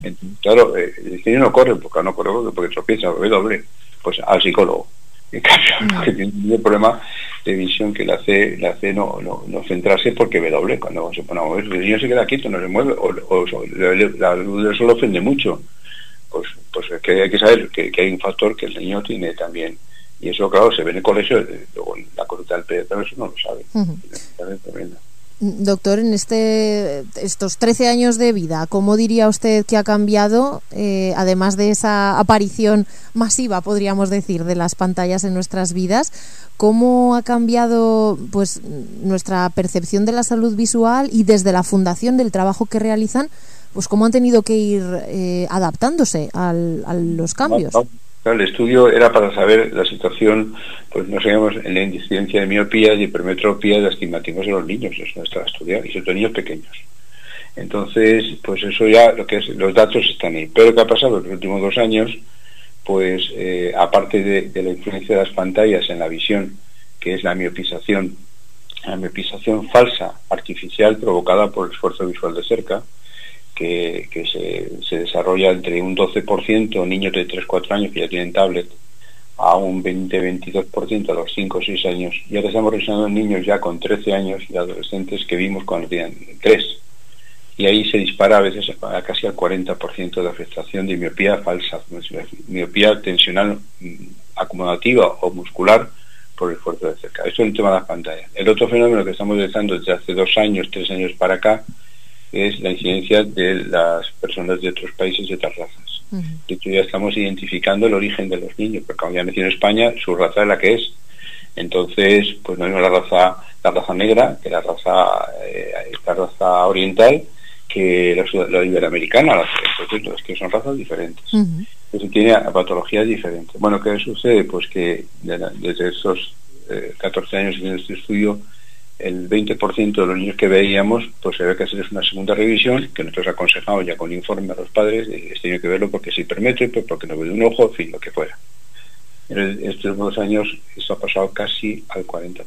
Claro, el niño no corre porque tropieza, ve doble, pues al psicólogo. En cambio, que tiene un problema de visión que le hace no centrarse porque ve doble. Cuando se pone a mover, el niño se queda quieto, no se mueve, o la luz del sol ofende mucho. Pues es que hay que saber que hay un factor que el niño tiene también. Y eso, claro, se ve en el colegio, luego en la conducta del pediatra eso no lo sabe. Doctor, en estos 13 años de vida, ¿cómo diría usted que ha cambiado, además de esa aparición masiva, podríamos decir, de las pantallas en nuestras vidas, cómo ha cambiado pues nuestra percepción de la salud visual y desde la fundación del trabajo que realizan, pues cómo han tenido que ir adaptándose a los cambios? El estudio era para saber la situación, pues no sabemos, en la incidencia de miopías, de hipermetropía, de astigmatismos en los niños. Eso está estudiado, y sobre todo niños pequeños. Entonces, pues eso ya, los datos están ahí. Pero ¿qué ha pasado en los últimos 2 años? Pues aparte de la influencia de las pantallas en la visión, que es la miopización falsa, artificial, provocada por el esfuerzo visual de cerca, que se desarrolla entre un 12% niños de 3-4 años que ya tienen tablet, a un 20-22% a los 5 o 6 años. Y ahora estamos revisando niños ya con 13 años y adolescentes que vimos cuando tenían 3. Y ahí se dispara a veces a casi al 40% de afectación de miopía falsa, miopía tensional acomodativa o muscular por el esfuerzo de cerca. Esto es el tema de las pantallas. El otro fenómeno que estamos detectando desde hace 2 años, 3 años para acá, es la incidencia de las personas de otros países de otras razas. De hecho, ya estamos identificando el origen de los niños, porque como ya mencioné España, su raza es la que es. Entonces, pues no es la raza negra, que la raza oriental, que la iberoamericana, entonces es que son razas diferentes. Entonces tiene patologías diferentes. Bueno, ¿qué sucede? Pues que desde esos 14 años en este estudio, el 20% de los niños que veíamos, pues se ve que hacerles una segunda revisión, que nosotros aconsejamos ya con informe a los padres, tienen que verlo porque es hipermétrico, porque no ve de un ojo, en fin, lo que fuera. En estos 2 años esto ha pasado casi al 40%.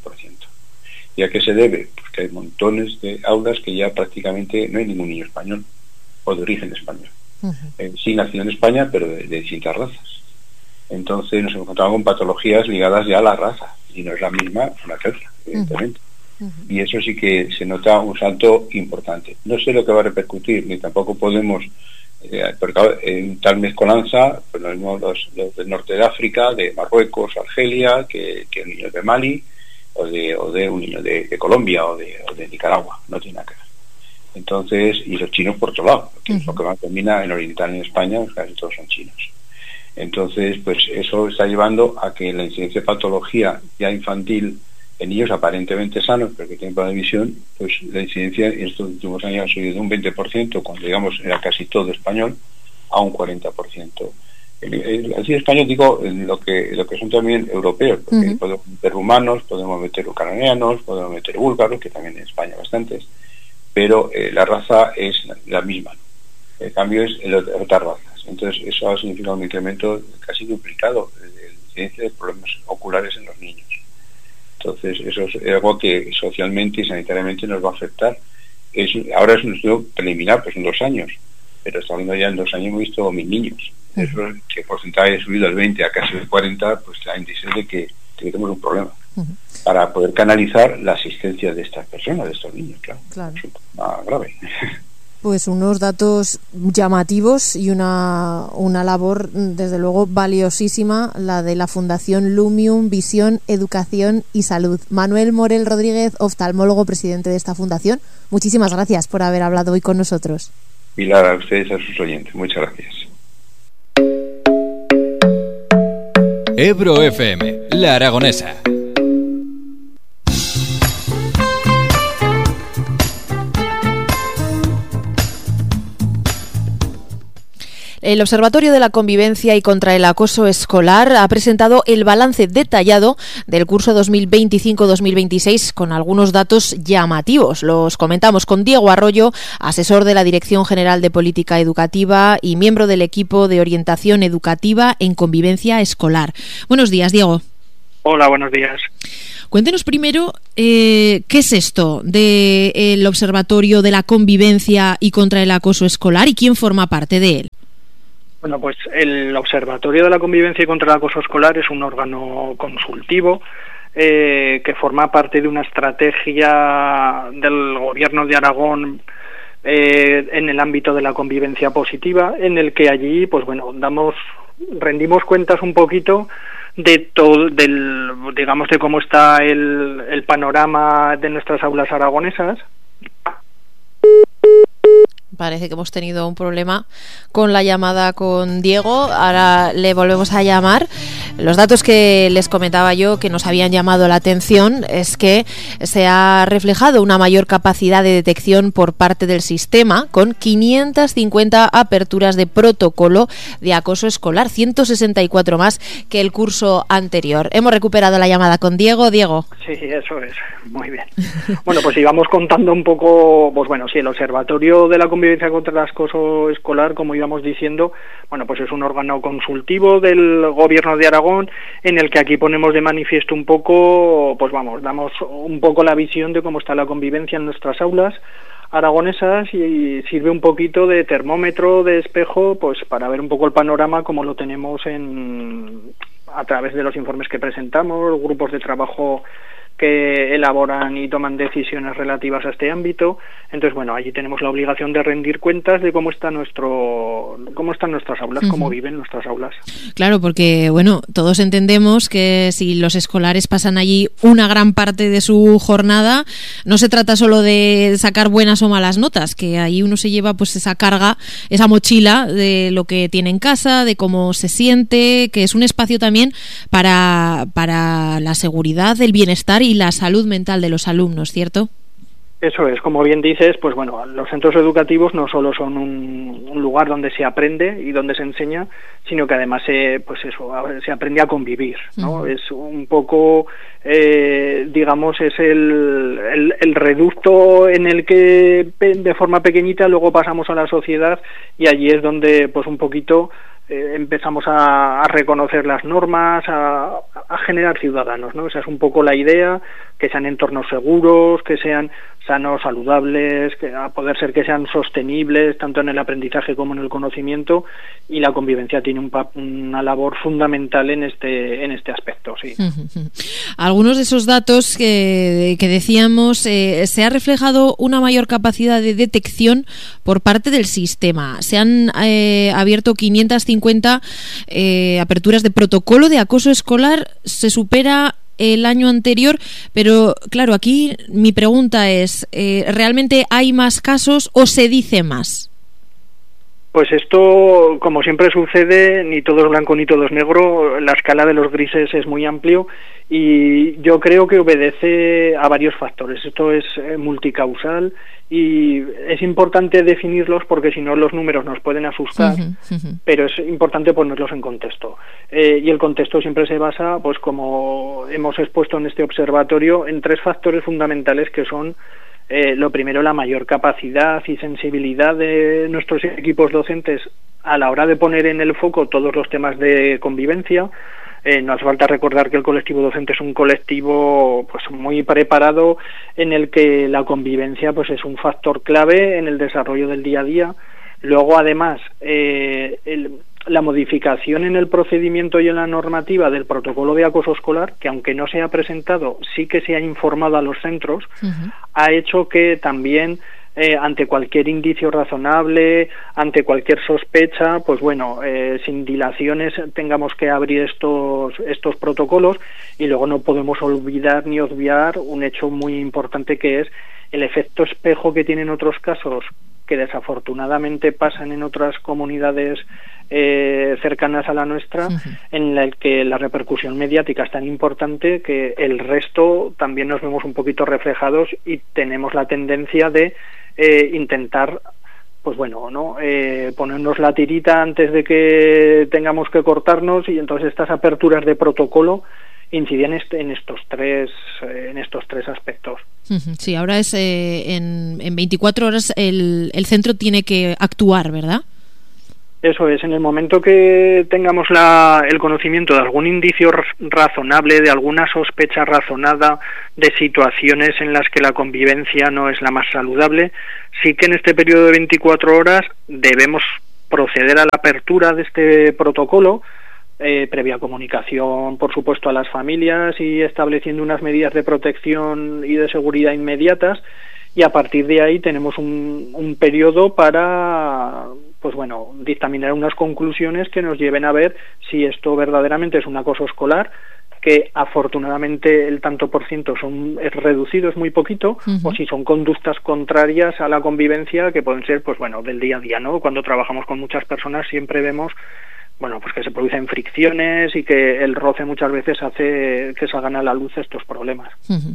¿Y a qué se debe? Pues que hay montones de aulas que ya prácticamente no hay ningún niño español, o de origen español. Sí nacido en España, pero de distintas razas. Entonces nos encontramos con patologías ligadas ya a la raza, y no es la misma una que otra, evidentemente. Y eso sí que se nota un salto importante. No sé lo que va a repercutir, ni tampoco podemos, porque en tal mezcolanza, pues lo mismo los del norte de África, de Marruecos, Argelia, que niños de Mali, o de un niño de Colombia o de Nicaragua, no tiene nada que ver. Entonces, y los chinos por otro lado, porque es lo que más domina en oriental en España, casi todos son chinos. Entonces, pues eso está llevando a que la incidencia de patología ya infantil en niños aparentemente sanos, pero que tienen problema de visión, pues la incidencia en estos últimos años ha subido de un 20%, cuando digamos era casi todo español, a un 40%. Así español digo lo que son también europeos, porque podemos meter rumanos, podemos meter ucranianos, podemos meter búlgaros, que también en España bastantes, pero la raza es la misma. El cambio es en otras razas. Entonces eso ha significado un incremento casi duplicado de la incidencia de problemas oculares en los niños. Entonces eso es algo que socialmente y sanitariamente nos va a afectar. Ahora es un estudio preliminar, pues en 2 años, pero está hablando ya en 2 años hemos visto 1.000 niños. Eso, que el porcentaje ha subido del 20 a casi el 40, pues la indicio de que tenemos un problema para poder canalizar la asistencia de estas personas, de estos niños, claro. Es un problema grave. Pues unos datos llamativos y una labor, desde luego, valiosísima, la de la Fundación Lumium, Visión, Educación y Salud. Manuel Morel Rodríguez, oftalmólogo, presidente de esta fundación, muchísimas gracias por haber hablado hoy con nosotros. Pilar, a ustedes, a sus oyentes, muchas gracias. Ebro FM, La Aragonesa. El Observatorio de la Convivencia y contra el Acoso Escolar ha presentado el balance detallado del curso 2025-2026 con algunos datos llamativos. Los comentamos con Diego Arroyo, asesor de la Dirección General de Política Educativa y miembro del equipo de orientación educativa en convivencia escolar. Buenos días, Diego. Hola, buenos días. Cuéntenos primero qué es esto del Observatorio de la Convivencia y contra el Acoso Escolar y quién forma parte de él. Bueno, pues el Observatorio de la Convivencia y contra el Acoso Escolar es un órgano consultivo que forma parte de una estrategia del Gobierno de Aragón en el ámbito de la convivencia positiva, en el que allí, pues bueno, rendimos cuentas un poquito de todo, digamos, de cómo está el panorama de nuestras aulas aragonesas. Parece que hemos tenido un problema con la llamada con Diego. Ahora le volvemos a llamar. Los datos que les comentaba yo que nos habían llamado la atención es que se ha reflejado una mayor capacidad de detección por parte del sistema, con 550 aperturas de protocolo de acoso escolar, 164 más que el curso anterior. Hemos recuperado la llamada con Diego. Diego. Sí, eso es. Muy bien. Bueno, pues íbamos contando un poco, pues bueno, sí, el Observatorio de la Convivencia contra el Acoso Escolar, como íbamos diciendo, bueno, pues es un órgano consultivo del Gobierno de Aragón, en el que aquí ponemos de manifiesto un poco, pues vamos, damos un poco la visión de cómo está la convivencia en nuestras aulas aragonesas y sirve un poquito de termómetro, de espejo, pues para ver un poco el panorama como lo tenemos a través de los informes que presentamos, grupos de trabajo que elaboran y toman decisiones relativas a este ámbito. Entonces, bueno, allí tenemos la obligación de rendir cuentas de cómo están nuestras aulas, cómo viven nuestras aulas. Claro, porque, bueno, todos entendemos que si los escolares pasan allí una gran parte de su jornada, no se trata solo de sacar buenas o malas notas, que ahí uno se lleva pues esa carga, esa mochila de lo que tiene en casa, de cómo se siente, que es un espacio también para la seguridad, el bienestar y la salud mental de los alumnos, ¿cierto? Eso es, como bien dices, pues bueno, los centros educativos no solo son un lugar donde se aprende y donde se enseña, sino que además se aprende a convivir, ¿no? Es un poco, digamos, es el reducto en el que de forma pequeñita luego pasamos a la sociedad y allí es donde, pues un poquito empezamos a reconocer las normas, a generar ciudadanos, ¿no? Esa es un poco la idea, que sean entornos seguros, que sean sanos, saludables, que a poder ser que sean sostenibles, tanto en el aprendizaje como en el conocimiento, y la convivencia tiene una labor fundamental en este aspecto, sí. Algunos de esos datos que decíamos, se ha reflejado una mayor capacidad de detección por parte del sistema. Se han abierto 550 aperturas de protocolo de acoso escolar, se supera el año anterior, pero claro, aquí mi pregunta es, ¿realmente hay más casos o se dice más? Pues esto, como siempre sucede, ni todo es blanco ni todo es negro, la escala de los grises es muy amplio y yo creo que obedece a varios factores. Esto es multicausal y es importante definirlos porque si no los números nos pueden asustar, pero es importante ponerlos en contexto. Y el contexto siempre se basa, pues como hemos expuesto en este observatorio, en tres factores fundamentales que son lo primero, la mayor capacidad y sensibilidad de nuestros equipos docentes a la hora de poner en el foco todos los temas de convivencia. No hace falta recordar que el colectivo docente es un colectivo pues muy preparado, en el que la convivencia pues es un factor clave en el desarrollo del día a día. Luego, además, la modificación en el procedimiento y en la normativa del protocolo de acoso escolar, que aunque no se ha presentado, sí que se ha informado a los centros, ha hecho que también ante cualquier indicio razonable, ante cualquier sospecha, pues bueno, sin dilaciones tengamos que abrir estos protocolos. Y luego no podemos olvidar ni obviar un hecho muy importante, que es el efecto espejo que tienen otros casos que desafortunadamente pasan en otras comunidades cercanas a la nuestra, en el que la repercusión mediática es tan importante que el resto también nos vemos un poquito reflejados y tenemos la tendencia de intentar, pues bueno, ¿no? Ponernos la tirita antes de que tengamos que cortarnos, y entonces estas aperturas de protocolo incidían en estos tres aspectos. Sí, ahora es en 24 horas el centro tiene que actuar, ¿verdad? Eso es, en el momento que tengamos el conocimiento de algún indicio razonable, de alguna sospecha razonada de situaciones en las que la convivencia no es la más saludable, sí que en este periodo de 24 horas debemos proceder a la apertura de este protocolo, previa comunicación, por supuesto, a las familias y estableciendo unas medidas de protección y de seguridad inmediatas, y a partir de ahí tenemos un periodo para, pues bueno, dictaminar unas conclusiones que nos lleven a ver si esto verdaderamente es un acoso escolar, que afortunadamente el tanto por ciento es reducido, es muy poquito, o si son conductas contrarias a la convivencia, que pueden ser, pues bueno, del día a día, ¿no? Cuando trabajamos con muchas personas siempre vemos, bueno, pues que se producen fricciones y que el roce muchas veces hace que salgan a la luz estos problemas.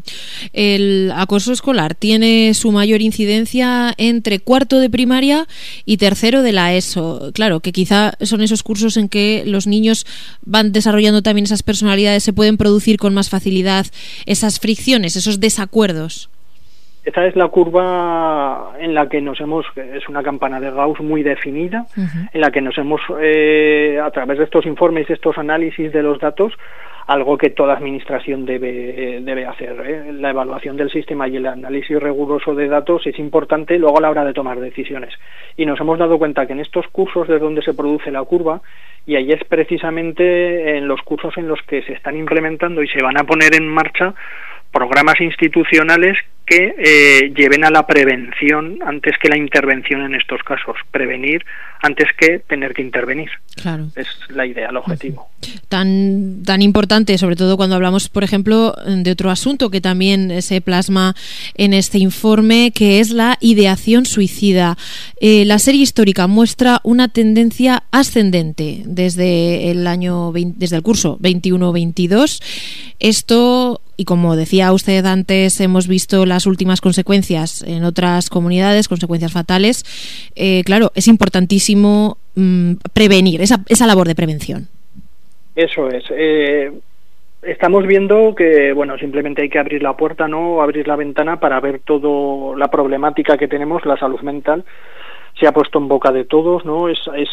El acoso escolar tiene su mayor incidencia entre cuarto de primaria y tercero de la ESO. Claro, que quizá son esos cursos en que los niños van desarrollando también esas personalidades, se pueden producir con más facilidad esas fricciones, esos desacuerdos. Esta es la curva en la que es una campana de Gauss muy definida, en la que nos hemos, a través de estos informes, de estos análisis de los datos, algo que toda administración debe hacer. La evaluación del sistema y el análisis riguroso de datos es importante luego a la hora de tomar decisiones. Y nos hemos dado cuenta que en estos cursos es donde se produce la curva, y ahí es precisamente en los cursos en los que se están implementando y se van a poner en marcha programas institucionales que lleven a la prevención antes que la intervención en estos casos. Prevenir antes que tener que intervenir. Claro. Es la idea, el objetivo. Tan importante, sobre todo cuando hablamos, por ejemplo, de otro asunto que también se plasma en este informe, que es la ideación suicida. La serie histórica muestra una tendencia ascendente desde el curso 21-22. Esto, y como decía usted antes, hemos visto las últimas consecuencias en otras comunidades, consecuencias fatales. Claro, es importantísimo prevenir, esa labor de prevención. Eso es. Estamos viendo que, bueno, simplemente hay que abrir la puerta, ¿no? Abrir la ventana para ver toda la problemática que tenemos, la salud mental. Se ha puesto en boca de todos, ¿no?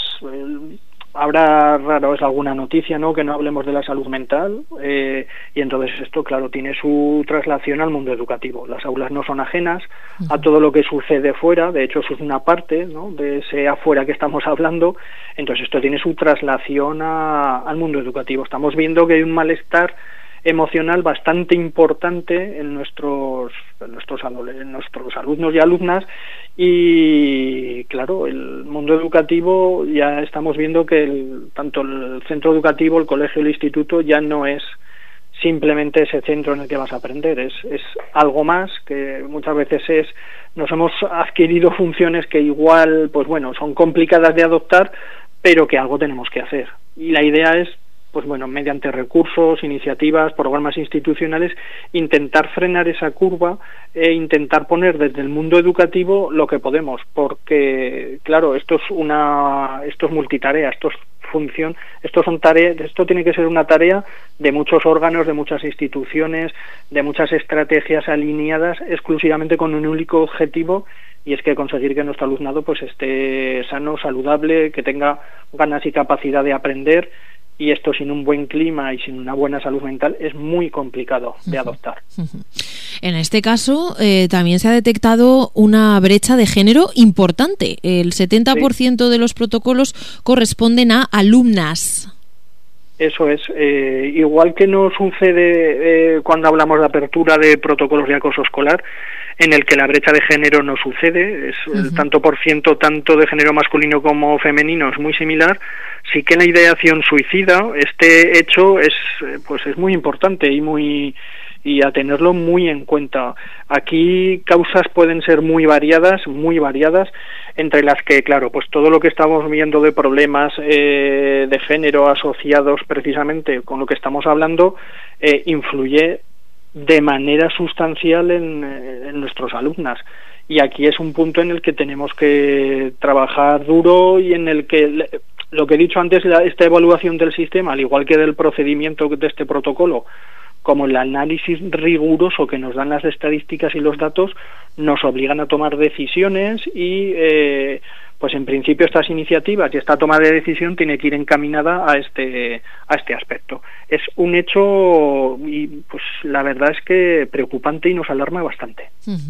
Habrá raro es alguna noticia, ¿no?, que no hablemos de la salud mental, y entonces esto, claro, tiene su traslación al mundo educativo. Las aulas no son ajenas a todo lo que sucede fuera, de hecho eso es una parte, ¿no?, de ese afuera que estamos hablando. Entonces esto tiene su traslación al mundo educativo. Estamos viendo que hay un malestar emocional bastante importante en nuestros alumnos y alumnas, y claro, el mundo educativo, ya estamos viendo que tanto el centro educativo, el colegio, el instituto ya no es simplemente ese centro en el que vas a aprender, es algo más, que muchas veces nos hemos adquirido funciones que igual, pues bueno, son complicadas de adoptar, pero que algo tenemos que hacer, y la idea es, pues bueno, mediante recursos, iniciativas, programas institucionales, intentar frenar esa curva e intentar poner desde el mundo educativo lo que podemos, porque claro, esto es multitarea, esto tiene que ser una tarea de muchos órganos, de muchas instituciones, de muchas estrategias alineadas exclusivamente con un único objetivo, y es que conseguir que nuestro alumnado pues esté sano, saludable, que tenga ganas y capacidad de aprender. Y esto sin un buen clima y sin una buena salud mental es muy complicado de adoptar. En este caso también se ha detectado una brecha de género importante. El 70% de los protocolos corresponden a alumnas. Eso es. Igual que no sucede cuando hablamos de apertura de protocolos de acoso escolar, en el que la brecha de género no sucede, es el tanto por ciento tanto de género masculino como femenino es muy similar. Sí que la ideación suicida, este hecho es muy importante y a tenerlo muy en cuenta. Aquí causas pueden ser muy variadas, entre las que, claro, pues todo lo que estamos viendo de problemas de género asociados precisamente con lo que estamos hablando influye de manera sustancial en nuestros alumnas. Y aquí es un punto en el que tenemos que trabajar duro y en el que, lo que he dicho antes, esta evaluación del sistema, al igual que del procedimiento de este protocolo, como el análisis riguroso que nos dan las estadísticas y los datos, nos obligan a tomar decisiones y pues en principio estas iniciativas y esta toma de decisión tiene que ir encaminada a este aspecto. Es un hecho, y pues la verdad es que preocupante y nos alarma bastante.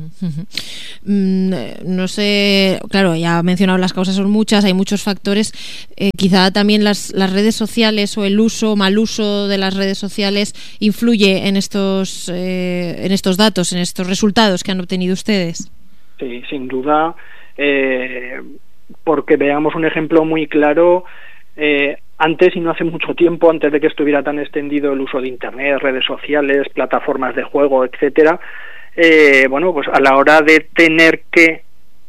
No sé, claro, ya ha mencionado, las causas son muchas, hay muchos factores, quizá también las redes sociales o el mal uso de las redes sociales influye en estos datos, en estos resultados que han obtenido ustedes. Sí, sin duda, porque veamos un ejemplo muy claro. Antes, y no hace mucho tiempo, antes de que estuviera tan extendido el uso de Internet, redes sociales, plataformas de juego, etcétera, pues a la hora de tener que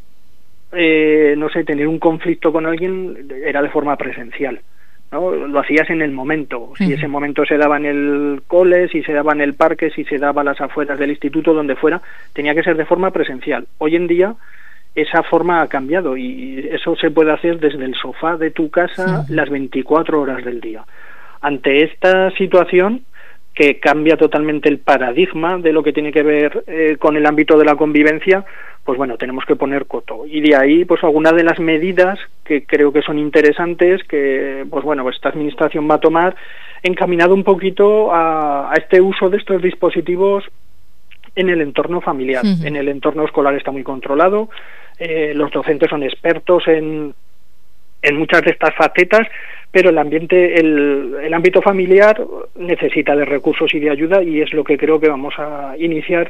tener un conflicto con alguien, era de forma presencial, ¿no? Lo hacías en el momento. Si ese momento se daba en el cole, si se daba en el parque, si se daba a las afueras del instituto, donde fuera, tenía que ser de forma presencial. Hoy en día esa forma ha cambiado y eso se puede hacer desde el sofá de tu casa las 24 horas del día. Ante esta situación, que cambia totalmente el paradigma de lo que tiene que ver con el ámbito de la convivencia, pues bueno, tenemos que poner coto. Y de ahí, pues algunas de las medidas que creo que son interesantes, que pues esta administración va a tomar, encaminado un poquito a este uso de estos dispositivos en el entorno familiar. En el entorno escolar está muy controlado, los docentes son expertos en muchas de estas facetas, pero el ámbito familiar necesita de recursos y de ayuda, y es lo que creo que vamos a iniciar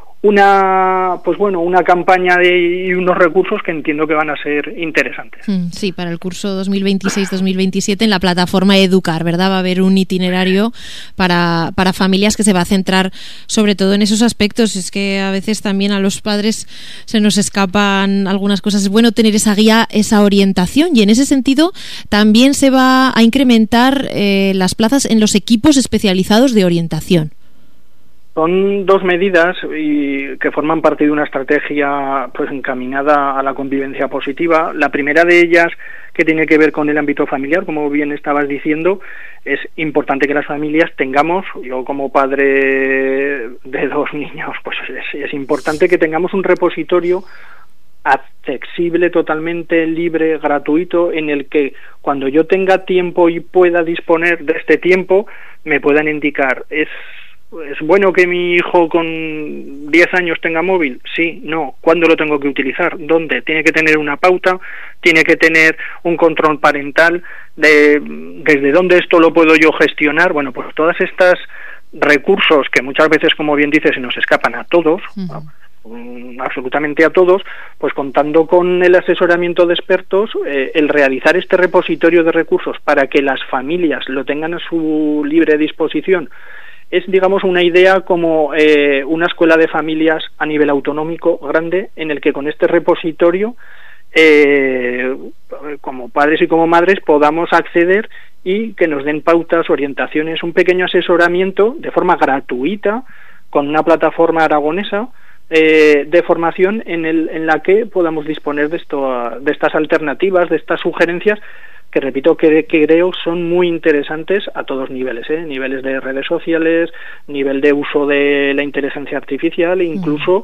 una campaña y unos recursos que entiendo que van a ser interesantes. Sí, para el curso 2026-2027 en la plataforma Educar, ¿verdad? Va a haber un itinerario para familias que se va a centrar sobre todo en esos aspectos. Es que a veces también a los padres se nos escapan algunas cosas. Es bueno tener esa guía, esa orientación, y en ese sentido también se va a incrementar las plazas en los equipos especializados de orientación. Son dos medidas y que forman parte de una estrategia pues encaminada a la convivencia positiva. La primera de ellas, que tiene que ver con el ámbito familiar, como bien estabas diciendo, es importante que las familias tengamos, yo como padre de 2 niños, pues es importante que tengamos un repositorio accesible, totalmente libre, gratuito, en el que cuando yo tenga tiempo y pueda disponer de este tiempo, me puedan indicar, ¿es bueno que mi hijo con 10 años tenga móvil? Sí, no. ¿Cuándo lo tengo que utilizar? ¿Dónde? Tiene que tener una pauta, tiene que tener un control parental, desde dónde esto lo puedo yo gestionar. Bueno, pues todas estas recursos que muchas veces, como bien dices, se nos escapan a todos, absolutamente a todos, pues contando con el asesoramiento de expertos, el realizar este repositorio de recursos para que las familias lo tengan a su libre disposición, es, digamos, una idea como una escuela de familias a nivel autonómico grande, en el que con este repositorio, como padres y como madres, podamos acceder y que nos den pautas, orientaciones, un pequeño asesoramiento de forma gratuita con una plataforma aragonesa de formación en la que podamos disponer de estas alternativas, de estas sugerencias, que repito que creo son muy interesantes a todos niveles, niveles de redes sociales, nivel de uso de la inteligencia artificial, incluso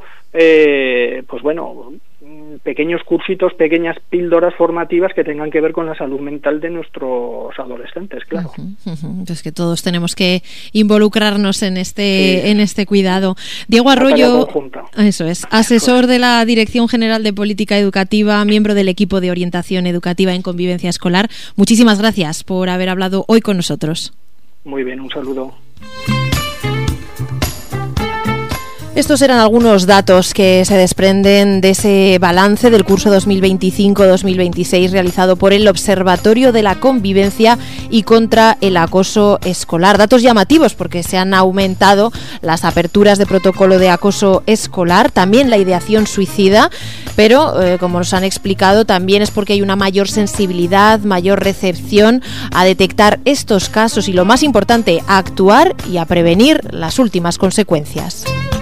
pequeños cursitos, pequeñas píldoras formativas que tengan que ver con la salud mental de nuestros adolescentes, claro. Entonces que todos tenemos que involucrarnos en este cuidado. Diego Arroyo, eso es, asesor de la Dirección General de Política Educativa, miembro del equipo de orientación educativa en convivencia escolar. Muchísimas gracias por haber hablado hoy con nosotros. Muy bien, un saludo. Estos eran algunos datos que se desprenden de ese balance del curso 2025-2026 realizado por el Observatorio de la Convivencia y contra el Acoso Escolar. Datos llamativos porque se han aumentado las aperturas de protocolo de acoso escolar, también la ideación suicida, pero como nos han explicado también es porque hay una mayor sensibilidad, mayor recepción a detectar estos casos y, lo más importante, a actuar y a prevenir las últimas consecuencias.